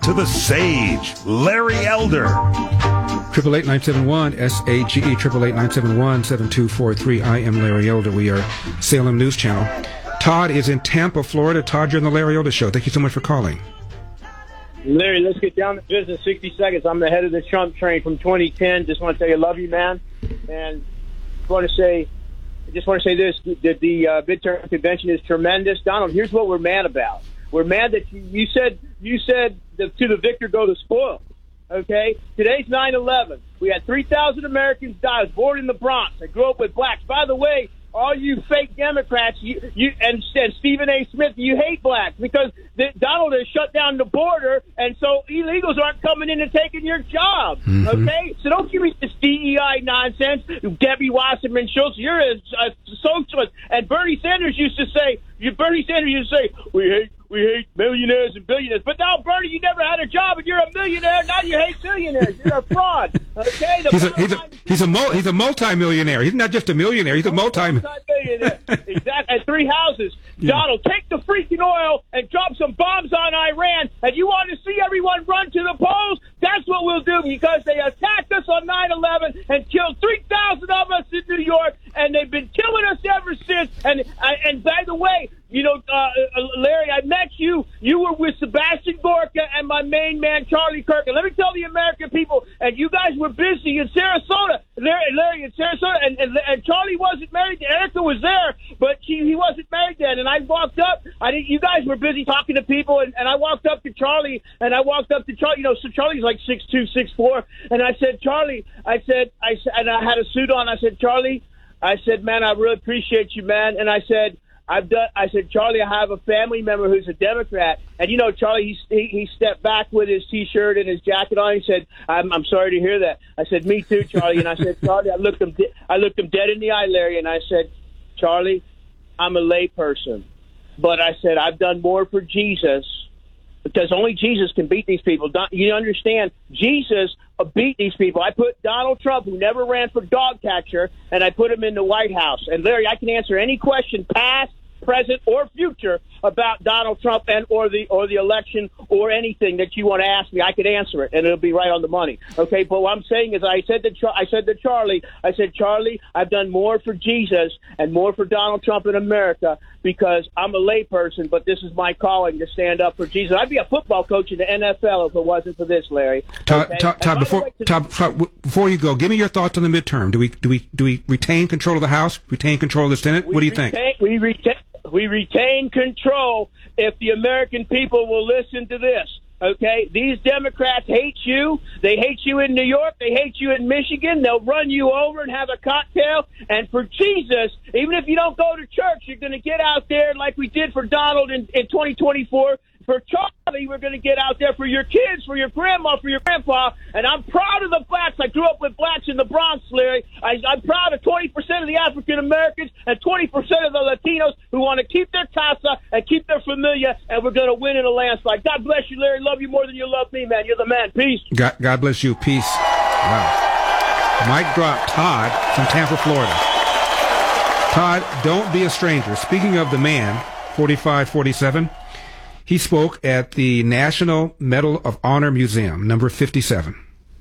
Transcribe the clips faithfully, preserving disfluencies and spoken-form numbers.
To the sage, Larry Elder. Triple eight nine seven one S A G E triple eight nine seven one seven two four three. I am Larry Elder. We are Salem News Channel. Todd is in Tampa, Florida. Todd, you're on the Larry Elder Show. Thank you so much for calling. Larry, let's get down to business. sixty seconds. I'm the head of the Trump train from twenty ten. Just want to tell you, I love you, man. And just want to say, I just want to say this: that the uh, midterm convention is tremendous. Donald, here's what we're mad about. We're mad that you, you said you said that to the victor go the spoil. Okay, today's nine eleven. We had three thousand Americans die. I was born in the Bronx. I grew up with blacks. By the way, all you fake Democrats, you, you and, and Stephen A. Smith, you hate blacks because the, Donald has shut down the border, and so illegals aren't coming in and taking your job. Mm-hmm. Okay, so don't give me this D E I nonsense. Debbie Wasserman Schultz, you're a, a socialist, and Bernie Sanders used to say, you Bernie Sanders used to say, we hate. We hate millionaires and billionaires. But now, Bernie, you never had a job and you're a millionaire. Now you hate billionaires. You're a fraud. Okay? The he's, a, he's, a, he's, a mul- he's a multi-millionaire. He's not just a millionaire. He's a multi- multi-millionaire. Exactly. And three houses. Yeah. Donald, take the freaking oil and drop some bombs on Iran. And you want to see everyone run to the polls? That's what we'll do because they attacked us on nine eleven and killed three thousand of us in New York. And they've been killing us ever since. And, and by the way, you know, uh, Larry, I met you. You were with Sebastian Gorka and my main man, Charlie Kirk. And let me tell the American people, and you guys were busy in Sarasota, Larry, Larry in Sarasota, and, and, and Charlie wasn't married. Erica was there, but she, he wasn't married then. And I walked up. I didn't, you guys were busy talking to people, and, and I walked up to Charlie, and I walked up to Charlie. You know, so Charlie's like six two, six four, and I said, Charlie, I said, I said, and I had a suit on. I said, Charlie, I said, man, I really appreciate you, man. And I said, I've done. I said, Charlie, I have a family member who's a Democrat, and you know, Charlie, he he, he stepped back with his T-shirt and his jacket on. He said, "I'm I'm sorry to hear that." I said, "Me too, Charlie." And I said, Charlie, I looked him, de- I looked him dead in the eye, Larry, and I said, Charlie, I'm a layperson, but I said I've done more for Jesus because only Jesus can beat these people. You understand? Jesus beat these people. I put Donald Trump, who never ran for dog catcher, and I put him in the White House. And Larry, I can answer any question, past, present, or future, about Donald Trump and or the or the election or anything that you want to ask me. I could answer it, and it'll be right on the money. Okay, but what I'm saying is, I said to Char- I said to Charlie, I said, Charlie, I've done more for Jesus and more for Donald Trump in America because I'm a layperson, but this is my calling to stand up for Jesus. I'd be a football coach in the N F L if it wasn't for this, Larry. Todd, okay? Todd, Todd before way, Todd, Todd, before you go, give me your thoughts on the midterm. Do we do we do we retain control of the House? Retain control of the Senate? What do you retain, think? We retain. We retain control if the American people will listen to this, okay? These Democrats hate you. They hate you in New York. They hate you in Michigan. They'll run you over and have a cocktail. And for Jesus, even if you don't go to church, you're going to get out there like we did for Donald in, in twenty twenty-four. For Charlie, we're going to get out there for your kids, for your grandma, for your grandpa. And I'm proud of the blacks. I grew up with blacks in the Bronx, Larry. I, I'm proud of twenty percent of the African Americans and twenty percent of the Latinos who want to keep their casa and keep their familia, and we're going to win in a landslide. God bless you, Larry. Love you more than you love me, man. You're the man. Peace. God, God bless you. Peace. Wow. Mic drop. Todd from Tampa, Florida. Todd, don't be a stranger. Speaking of the man, forty-five forty-seven, he spoke at the National Medal of Honor Museum, number fifty-seven.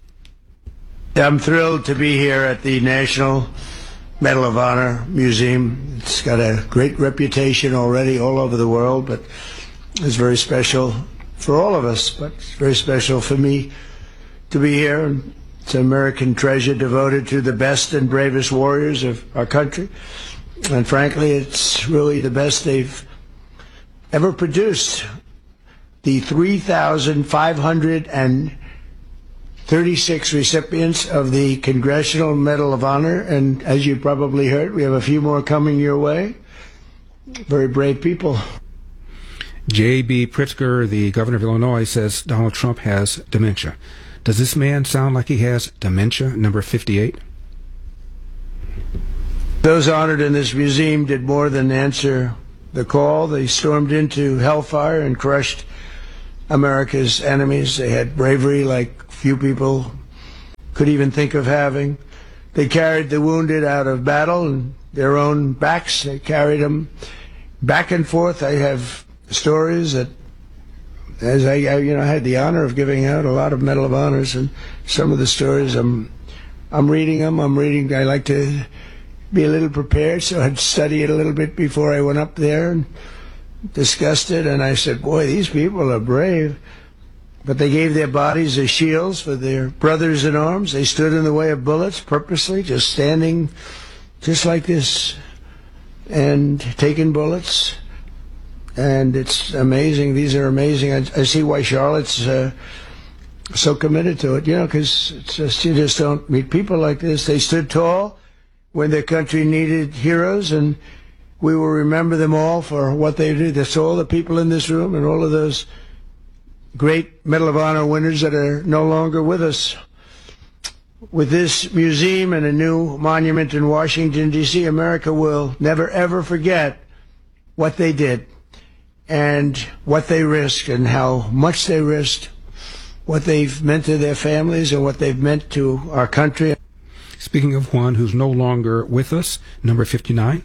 I'm thrilled to be here at the National Medal of Honor Museum. It's got a great reputation already all over the world, but it's very special for all of us, but it's very special for me to be here. It's an American treasure devoted to the best and bravest warriors of our country. And frankly, it's really the best they've ever produced. The three thousand five hundred thirty-six recipients of the Congressional Medal of Honor, and as you probably heard, we have a few more coming your way. Very brave people. J B. Pritzker, the governor of Illinois, says Donald Trump has dementia. Does this man sound like he has dementia, number fifty-eight? Those honored in this museum did more than answer the call. They stormed into hellfire and crushed America's enemies. They had bravery like few people could even think of having. They carried the wounded out of battle on their own backs. They carried them back and forth. I have stories that as I, I, you know, I had the honor of giving out a lot of Medal of Honors, and some of the stories, I'm, I'm reading them. I'm reading. I like to be a little prepared, so I'd study it a little bit before I went up there and discussed it. And I said, boy, these people are brave. But they gave their bodies as shields for their brothers in arms. They stood in the way of bullets purposely, just standing just like this and taking bullets. And it's amazing. These are amazing. I, I see why Charlotte's uh, so committed to it, you know, because it's just, you just don't meet people like this. They stood tall when their country needed heroes, and we will remember them all for what they did. That's all the people in this room and all of those great Medal of Honor winners that are no longer with us. With this museum and a new monument in Washington, D C, America will never, ever forget what they did and what they risked and how much they risked, what they've meant to their families and what they've meant to our country. Speaking of one who's no longer with us, number fifty-nine.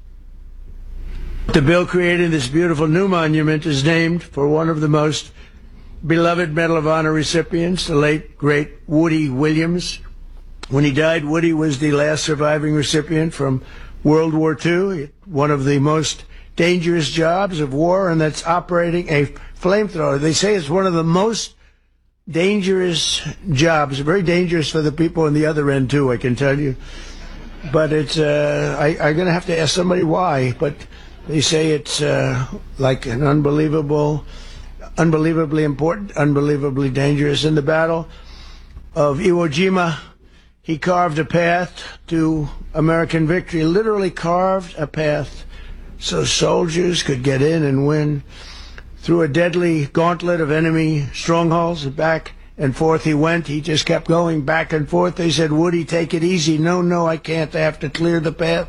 The bill creating this beautiful new monument is named for one of the most beloved Medal of Honor recipients, the late, great Woody Williams. When he died, Woody was the last surviving recipient from World War Two, one of the most dangerous jobs of war, and that's operating a flamethrower. They say it's one of the most dangerous jobs, very dangerous for the people on the other end, too, I can tell you. But it's, uh, I, I'm going to have to ask somebody why, but they say it's uh, like an unbelievable, unbelievably important, unbelievably dangerous. In the Battle of Iwo Jima, he carved a path to American victory, literally carved a path so soldiers could get in and win. Through a deadly gauntlet of enemy strongholds, back and forth he went. He just kept going back and forth. They said, Woody, take it easy. No, no, I can't. I have to clear the path.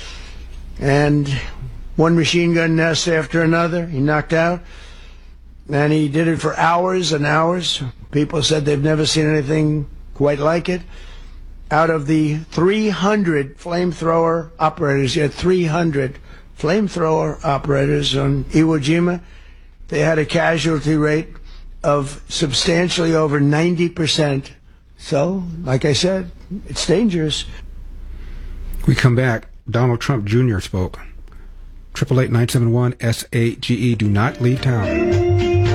And one machine gun nest after another, he knocked out. And he did it for hours and hours. People said they've never seen anything quite like it. Out of the three hundred flamethrower operators, he had three hundred flamethrower operators on Iwo Jima. They had a casualty rate of substantially over ninety percent. So, like I said, it's dangerous. We come back. Donald Trump Junior spoke. eight eight eight, nine seven one, S A G E. Do not leave town.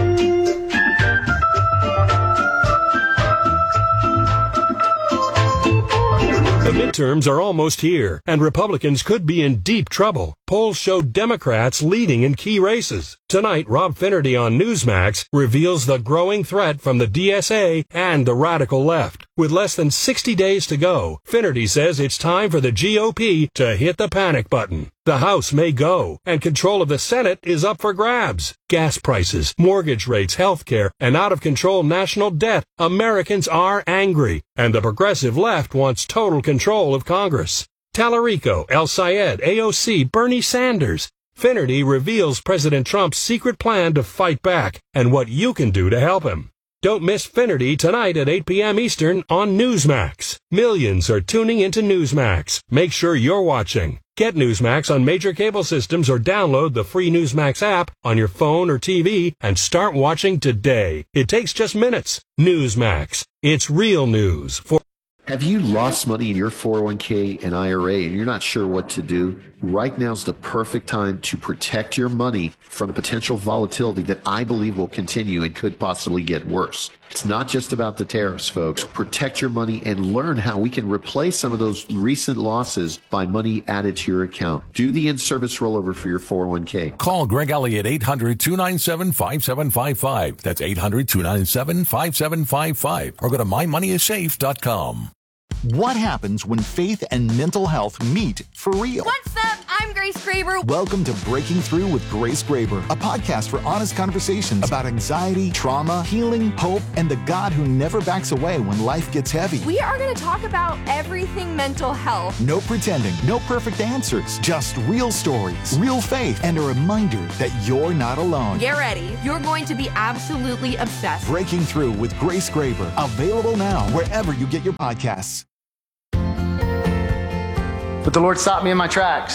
The midterms are almost here, and Republicans could be in deep trouble. Polls show Democrats leading in key races. Tonight, Rob Finnerty on Newsmax reveals the growing threat from the D S A and the radical left. With less than sixty days to go, Finnerty says it's time for the G O P to hit the panic button. The House may go, and control of the Senate is up for grabs. Gas prices, mortgage rates, health care, and out-of-control national debt. Americans are angry, and the progressive left wants total control of Congress. Tallarico, El Sayed, A O C, Bernie Sanders. Finnerty reveals President Trump's secret plan to fight back and what you can do to help him. Don't miss Finnerty tonight at eight p.m. Eastern on Newsmax. Millions are tuning into Newsmax. Make sure you're watching. Get Newsmax on major cable systems or download the free Newsmax app on your phone or T V and start watching today. It takes just minutes. Newsmax. It's real news. For Have you lost money in your four oh one k and I R A and you're not sure what to do? Right now's the perfect time to protect your money from the potential volatility that I believe will continue and could possibly get worse. It's not just about the tariffs, folks. Protect your money and learn how we can replace some of those recent losses by money added to your account. Do the in-service rollover for your four oh one k. Call Greg Elliott, eight hundred, two nine seven, five seven five five. That's eight hundred, two nine seven, five seven five five. Or go to my money is safe dot com. What happens when faith and mental health meet for real? What's up? I'm Grace Graber. Welcome to Breaking Through with Grace Graber, a podcast for honest conversations about anxiety, trauma, healing, hope, and the God who never backs away when life gets heavy. We are going to talk about everything mental health. No pretending, no perfect answers, just real stories, real faith, and a reminder that you're not alone. Get ready. You're going to be absolutely obsessed. Breaking Through with Grace Graber, available now wherever you get your podcasts. But the Lord stopped me in my tracks.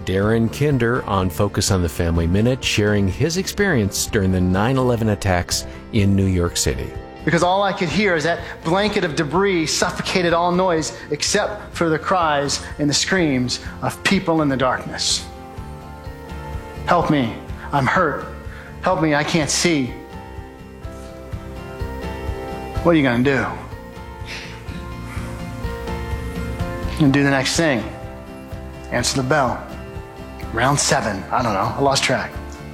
Darren Kinder on Focus on the Family Minute, sharing his experience during the nine eleven attacks in New York City. Because all I could hear is that blanket of debris suffocated all noise except for the cries and the screams of people in the darkness. Help me, I'm hurt. Help me, I can't see. What are you gonna do? You're gonna do the next thing. Answer the bell. Round seven, I don't know, I lost track.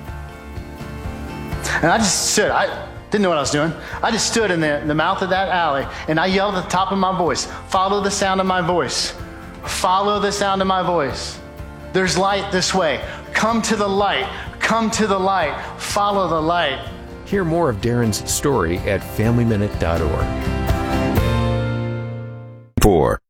And I just stood, I didn't know what I was doing. I just stood in the, in the mouth of that alley and I yelled at the top of my voice, follow the sound of my voice. Follow the sound of my voice. There's light this way. Come to the light. Come to the light. Follow the light. Hear more of Darren's story at family minute dot org. Four.